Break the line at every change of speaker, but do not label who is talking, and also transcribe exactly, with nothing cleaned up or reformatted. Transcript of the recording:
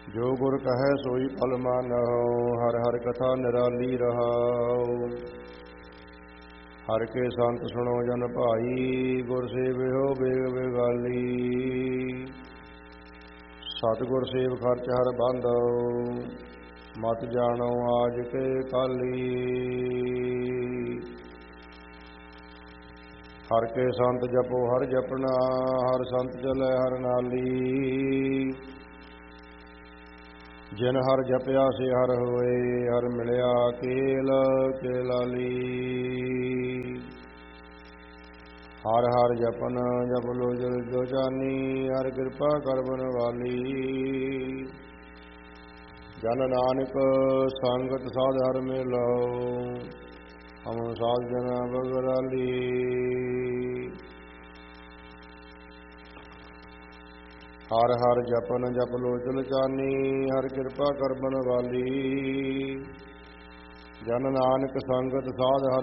ਜੋ ਗੁਰ ਕਹੈ ਸੋਈ ਫਲ ਮਾਨਹੁ, ਹਰ ਹਰ ਕਥਾ ਨਿਰਾਲੀ ਰਹਾਉ। ਹਰ ਕੇ ਸੰਤ ਸੁਣੋ ਜਨ ਭਾਈ, ਗੁਰ ਸੇਵਿਓ ਬੇਗ ਬੇਗਾਲੀ। ਸਤਿਗੁਰ ਸੇਵ ਖਰਚ ਹਰ ਬਾਂਧਉ, ਮਤ ਜਾਣੋ ਆਜ ਕੇ ਕਾਲੀ। ਹਰ ਕੇ ਸੰਤ ਜਪੋ ਹਰ ਜਪਣਾ, ਹਰ ਸੰਤ ਚਲੈ ਹਰ ਨਾਲੀ। ਜਿਨ ਹਰ ਜਪਿਆ ਸੇ ਹਰ ਹੋਏ, ਹਰ ਮਿਲਿਆ ਕੇਲ ਕੇ ਲਾਲੀ। ਹਰ ਹਰ ਜਪਨ ਜਪ ਲੋ ਜਲ ਜੋ ਜਾਨੀ, ਹਰ ਕਿਰਪਾ ਕਰ ਬਨਵਾਲੀ। ਜਨ ਨਾਨਕ ਸੰਗਤ ਸਾਧ ਹਰ ਮਿਲਉ, ਹਮ ਸਾਧ ਜਨਾ ਬਗਰਾਲੀ। ਹਰ ਹਰ ਜਪਨ ਜਪ ਲੋਚਨ ਚਾਨੀ, ਹਰ ਕਿਰਪਾ ਕਰ ਬਨਵਾਲੀ। ਜਨ ਨਾਨਕ ਸੰਗਤ ਸਾਧ ਹਰ